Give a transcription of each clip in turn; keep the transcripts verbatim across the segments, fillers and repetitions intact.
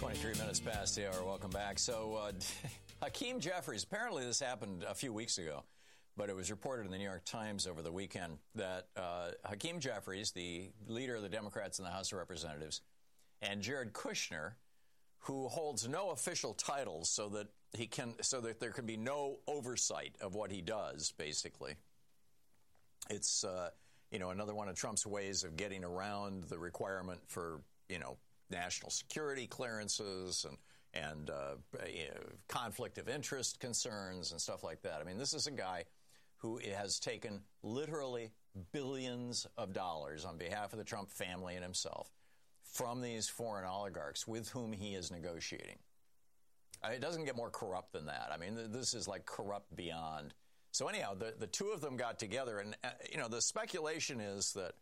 twenty-three minutes past the hour. Welcome back. So, uh, Hakeem Jeffries, apparently this happened a few weeks ago, but it was reported in the New York Times over the weekend that uh, Hakeem Jeffries, the leader of the Democrats in the House of Representatives, and Jared Kushner, who holds no official titles so that he can, so that there can be no oversight of what he does, basically. It's, uh, you know, another one of Trump's ways of getting around the requirement for, you know, national security clearances and and uh, you know, conflict of interest concerns and stuff like that. I mean, this is a guy who has taken literally billions of dollars on behalf of the Trump family and himself from these foreign oligarchs with whom he is negotiating. Uh, it doesn't get more corrupt than that. I mean, th- this is like corrupt beyond. So anyhow, the, the two of them got together, and, uh, you know, the speculation is that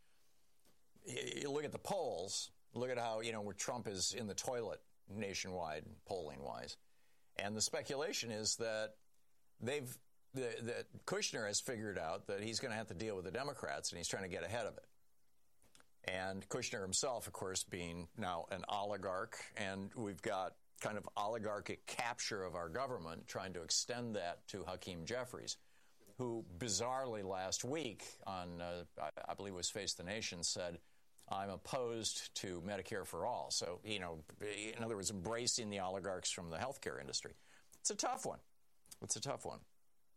you look at the polls. Look at how, you know, where Trump is in the toilet nationwide, polling-wise. And the speculation is that they've, the, that Kushner has figured out that he's going to have to deal with the Democrats, and he's trying to get ahead of it. And Kushner himself, of course, being now an oligarch, and we've got kind of oligarchic capture of our government, trying to extend that to Hakeem Jeffries, who bizarrely last week on, uh, I, I believe it was Face the Nation, said, I'm opposed to Medicare for all. So, you know, in other words, embracing the oligarchs from the healthcare industry. It's a tough one. It's a tough one.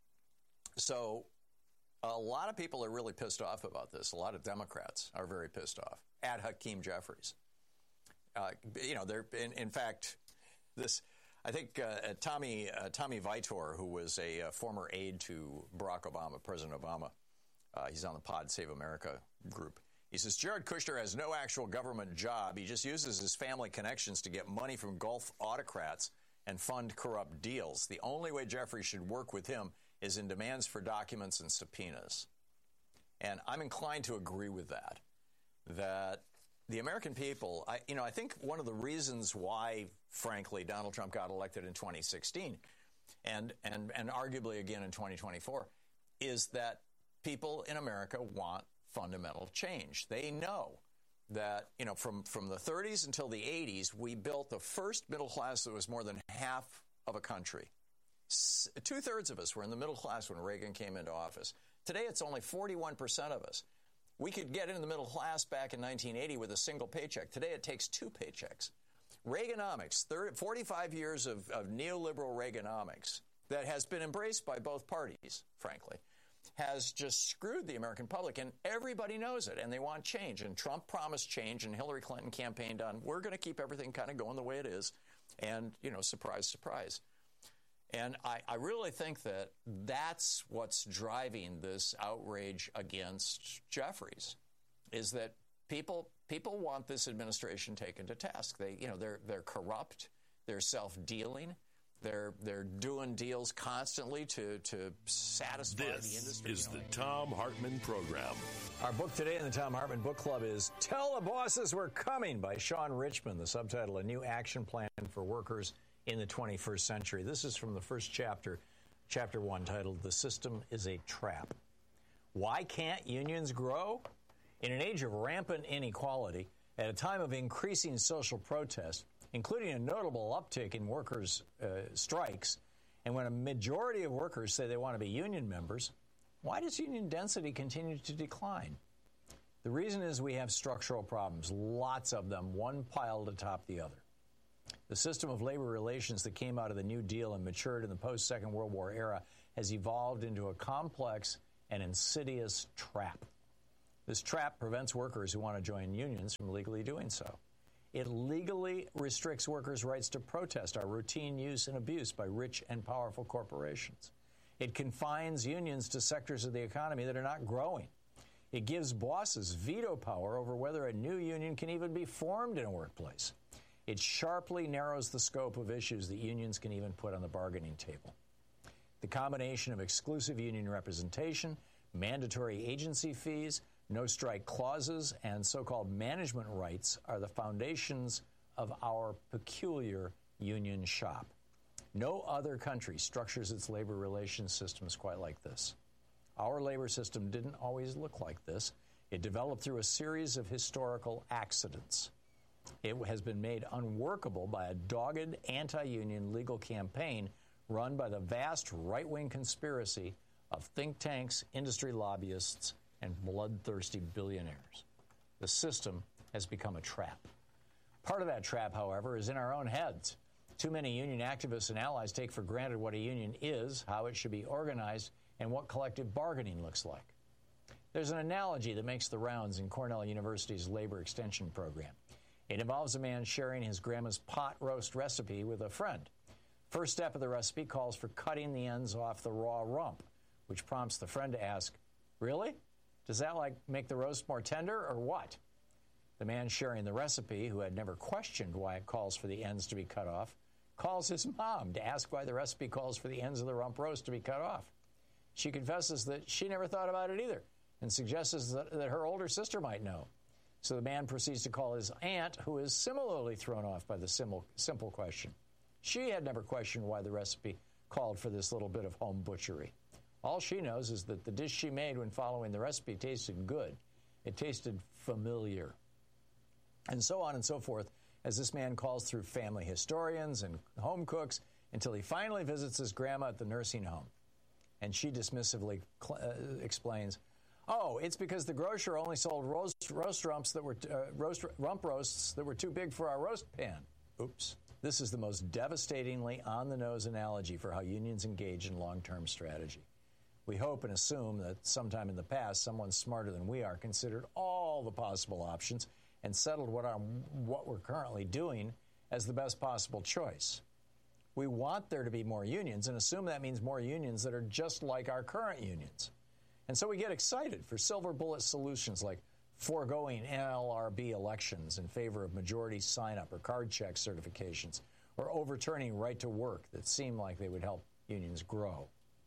So a lot of people are really pissed off about this. A lot of Democrats are very pissed off at Hakeem Jeffries. Uh, you know, they're in, in fact, this, I think uh, Tommy uh, Tommy Vitor, who was a, a former aide to Barack Obama, President Obama, uh, he's on the Pod Save America group. He says, Jared Kushner has no actual government job. He just uses his family connections to get money from Gulf autocrats and fund corrupt deals. The only way Jeffries should work with him is in demands for documents and subpoenas. And I'm inclined to agree with that, that the American people, I, you know, I think one of the reasons why, frankly, Donald Trump got elected in twenty sixteen and, and, and arguably again in twenty twenty-four is that people in America want fundamental change. They know that, you know, from, from the thirties until the eighties, we built the first middle class that was more than half of a country. S- two-thirds of us were in the middle class when Reagan came into office. Today, it's only forty-one percent of us. We could get into the middle class back in nineteen eighty with a single paycheck. Today, it takes two paychecks. Reaganomics, thirty, forty-five years of, of neoliberal Reaganomics that has been embraced by both parties, frankly, has just screwed the American public, and everybody knows it, and they want change. And Trump promised change, and Hillary Clinton campaigned on, we're going to keep everything kind of going the way it is. And, you know, surprise, surprise. And I, I really think that that's what's driving this outrage against Jeffries, is that people people want this administration taken to task. They, you know, they're they're corrupt, they're self-dealing. They're they're doing deals constantly to, to satisfy this the industry. This is you know. the Thom Hartmann Program. Our book today in the Thom Hartmann Book Club is Tell the Bosses We're Coming by Sean Richman. The subtitle, A New Action Plan for Workers in the twenty-first Century. This is from the first chapter, chapter one, titled The System is a Trap. Why can't unions grow? In an age of rampant inequality, at a time of increasing social protest, including a notable uptick in workers' uh, strikes, and when a majority of workers say they want to be union members, why does union density continue to decline? The reason is we have structural problems, lots of them, one piled atop the other. The system of labor relations that came out of the New Deal and matured in the post-Second World War era has evolved into a complex and insidious trap. This trap prevents workers who want to join unions from legally doing so. It legally restricts workers' rights to protest our routine use and abuse by rich and powerful corporations. It confines unions to sectors of the economy that are not growing. It gives bosses veto power over whether a new union can even be formed in a workplace. It sharply narrows the scope of issues that unions can even put on the bargaining table. The combination of exclusive union representation, mandatory agency fees, no-strike clauses, and so-called management rights are the foundations of our peculiar union shop. No other country structures its labor relations systems quite like this. Our labor system didn't always look like this. It developed through a series of historical accidents. It has been made unworkable by a dogged anti-union legal campaign run by the vast right-wing conspiracy of think tanks, industry lobbyists, and bloodthirsty billionaires. The system has become a trap. Part of that trap, however, is in our own heads. Too many union activists and allies take for granted what a union is, how it should be organized, and what collective bargaining looks like. There's an analogy that makes the rounds in Cornell University's labor extension program. It involves a man sharing his grandma's pot roast recipe with a friend. First step of the recipe calls for cutting the ends off the raw rump, which prompts the friend to ask, "Really? Does that, like, make the roast more tender, or what?" The man sharing the recipe, who had never questioned why it calls for the ends to be cut off, calls his mom to ask why the recipe calls for the ends of the rump roast to be cut off. She confesses that she never thought about it either and suggests that, that her older sister might know. So the man proceeds to call his aunt, who is similarly thrown off by the simple, simple question. She had never questioned why the recipe called for this little bit of home butchery. All she knows is that the dish she made when following the recipe tasted good. It tasted familiar. And so on and so forth, as this man calls through family historians and home cooks until he finally visits his grandma at the nursing home. And she dismissively cl- uh, explains, "Oh, it's because the grocer only sold roast, roast rumps that were uh, roast rump roasts that were too big for our roast pan." Oops. This is the most devastatingly on-the-nose analogy for how unions engage in long-term strategy. We hope and assume that sometime in the past, someone smarter than we are considered all the possible options and settled what, our, what we're currently doing as the best possible choice. We want there to be more unions and assume that means more unions that are just like our current unions. And so we get excited for silver bullet solutions like foregoing N L R B elections in favor of majority sign-up or card check certifications, or overturning right to work that seem like they would help unions grow.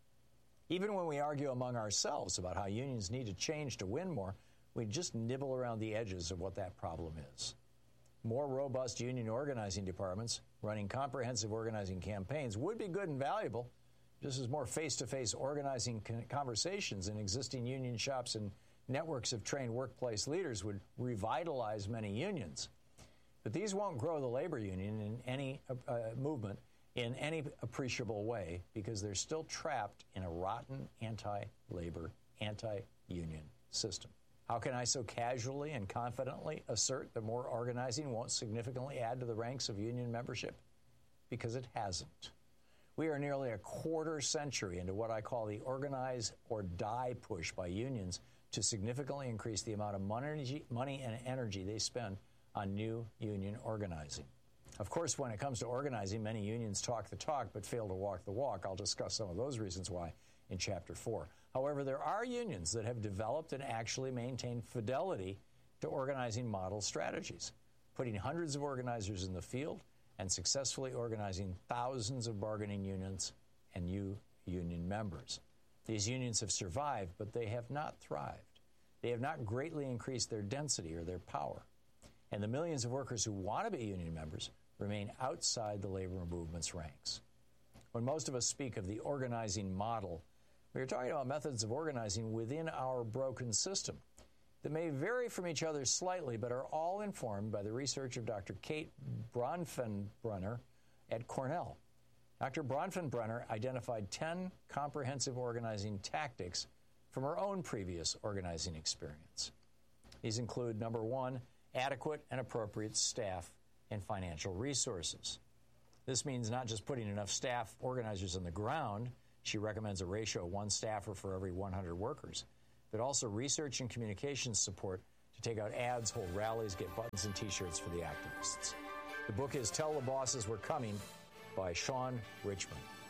Even when we argue among ourselves about how unions need to change to win more, we just nibble around the edges of what that problem is. More robust union organizing departments running comprehensive organizing campaigns would be good and valuable, just as more face-to-face organizing conversations in existing union shops and networks of trained workplace leaders would revitalize many unions. But these won't grow the labor union in any uh, movement in any appreciable way because they're still trapped in a rotten anti-labor, anti-union system. How can I so casually and confidently assert that more organizing won't significantly add to the ranks of union membership? Because it hasn't. We are nearly a quarter century into what I call the organize or die push by unions to significantly increase the amount of money, money and energy they spend on new union organizing. Of course, when it comes to organizing, many unions talk the talk but fail to walk the walk. I'll discuss some of those reasons why in Chapter four. However, there are unions that have developed and actually maintained fidelity to organizing model strategies, putting hundreds of organizers in the field and successfully organizing thousands of bargaining units and new union members. These unions have survived, but they have not thrived. They have not greatly increased their density or their power. And the millions of workers who want to be union members remain outside the labor movement's ranks. When most of us speak of the organizing model, we are talking about methods of organizing within our broken system that may vary from each other slightly, but are all informed by the research of Doctor Kate Bronfenbrenner at Cornell. Doctor Bronfenbrenner identified ten comprehensive organizing tactics from her own previous organizing experience. These include, number one, adequate and appropriate staff and financial resources. This means not just putting enough staff organizers on the ground. She recommends a ratio of one staffer for every one hundred workers, but also research and communications support to take out ads, hold rallies, get buttons and T-shirts for the activists. The book is Tell the Bosses We're Coming by Sean Richman.